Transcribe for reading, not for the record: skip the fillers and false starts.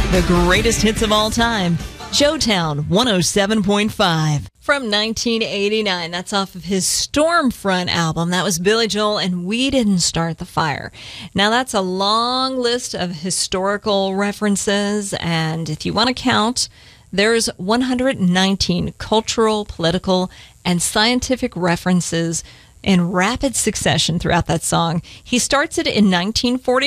The greatest hits of all time. Joetown 107.5. From 1989. That's off of his Stormfront album. That was Billy Joel and We Didn't Start the Fire. Now, that's a long list of historical references, and if you want to count, there's 119 cultural, political, and scientific references in rapid succession throughout that song. He starts it in 1940.